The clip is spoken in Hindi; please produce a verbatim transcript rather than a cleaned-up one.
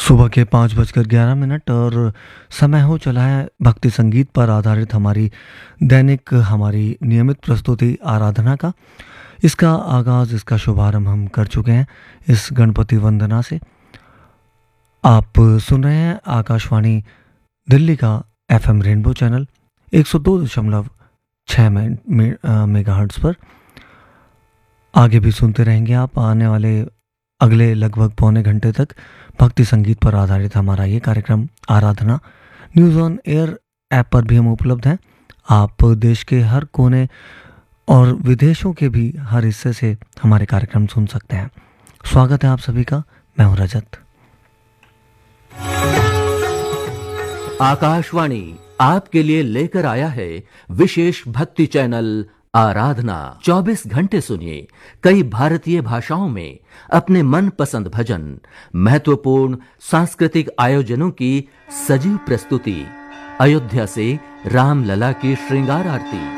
सुबह के पाँच बजकर ग्यारह मिनट और समय हो चला है भक्ति संगीत पर आधारित हमारी दैनिक हमारी नियमित प्रस्तुति आराधना का। इसका आगाज़ इसका शुभारंभ हम कर चुके हैं इस गणपति वंदना से। आप सुन रहे हैं आकाशवाणी दिल्ली का एफएम रेनबो चैनल एक सौ दो दशमलव छः मेगाहर्ट्ज़ पर। आगे भी सुनते रहेंगे आप आने वाले अगले लगभग पौने घंटे तक भक्ति संगीत पर आधारित हमारा ये कार्यक्रम आराधना। न्यूज़ ऑन एयर ऐप पर भी हम उपलब्ध हैं। आप देश के हर कोने और विदेशों के भी हर हिस्से से हमारे कार्यक्रम सुन सकते हैं। स्वागत है आप सभी का। मैं हूं रजत। आकाशवाणी आपके लिए लेकर आया है विशेष भक्ति चैनल आराधना। चौबीस घंटे सुनिए कई भारतीय भाषाओं में अपने मनपसंद भजन, महत्वपूर्ण सांस्कृतिक आयोजनों की सजीव प्रस्तुति, अयोध्या से रामलला की श्रृंगार आरती,